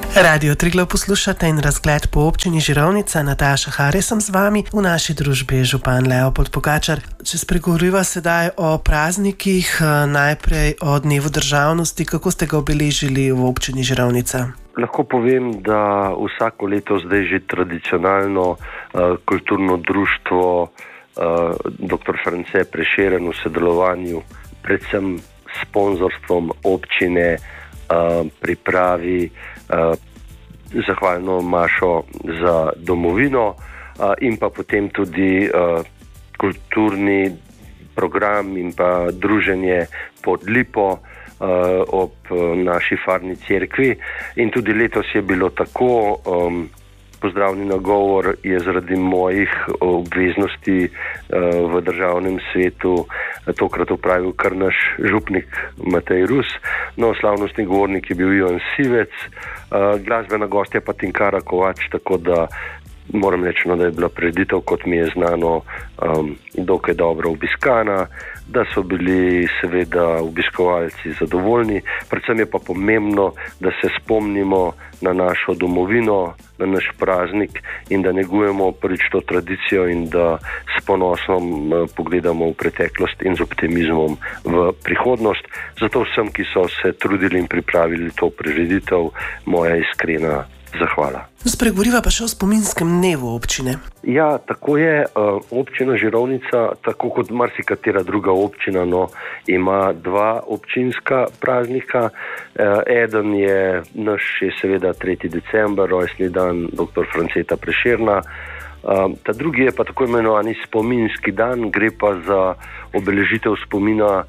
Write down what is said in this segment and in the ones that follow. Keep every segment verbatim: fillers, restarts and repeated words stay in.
Radio Triglav poslušate in razgled po občini Žirovnica. Nataša Hare sem z vami, v naši družbi je župan Leopold Pogačar. Če spregovoriva sedaj o praznikih, najprej o dnevu državnosti, kako ste ga obeležili v občini Žirovnica? Lahko povem, da vsako leto zdaj že tradicionalno uh, kulturno društvo uh, doktor France Prešeren v sodelovanju predvsem s sponzorstvom občine uh, pripravi uh, zahvalno mašo za domovino uh, in pa potem tudi uh, kulturni program in pa druženje pod lipo uh, ob uh, naši farni cerkvi. In tudi letos je bilo tako. Um, Pozdravni nagovor je zaradi mojih obveznosti uh, v državnem svetu tokrat opravil kar naš župnik Matej Rus. No, slavnostni govornik je bil Ivan Sivec, uh, glasbena gostja pa Tinkara Kovač, tako da moram reči, no, da je bila prireditev, kot mi je znano, um, dokaj dobro obiskana, da so bili seveda obiskovalci zadovoljni. Predvsem je pa pomembno, da se spomnimo na našo domovino, na naš praznik in da negujemo prvič to tradicijo in da s ponosom uh, pogledamo v preteklost in z optimizmom v prihodnost. Zato vsem, ki so se trudili in pripravili to prireditev, moja iskrena zahvala. Spregovoriva pa še o spominskem dnevu občine. Ja, tako je. Občina Žirovnica, tako kot marsikatera druga občina, no, ima dva občinska praznika. Eden je naš, je seveda tretji december, rojstni dan doktor Franceta Prešerna. Ta drugi je pa tako imenovani spominski dan, gre pa za obeležitev spomina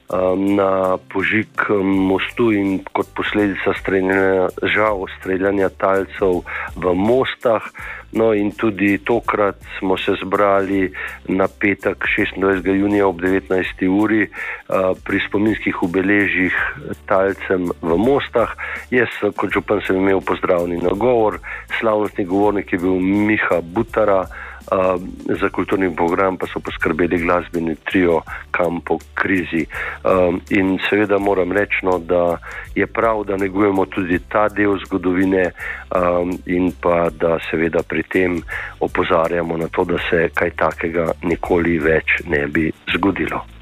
na požig mostu in kot posledica streljanja, žal streljanja talcev v Mostah. No in tudi tokrat smo se zbrali na petek šestindvajsetega junija ob devetnajsti uri pri spominskih obeležjih talcem v Mostah. Jaz kot župan sem imel pozdravni nagovor, slavnostni govornik je bil Miha Butara, Uh, za kulturni program pa so poskrbeli glasbeni trio Kampo Krizi. Uh, in seveda moram reči, no, da je prav, da negujemo tudi ta del zgodovine um, in pa da seveda pri tem opozarjamo na to, da se kaj takega nikoli več ne bi zgodilo.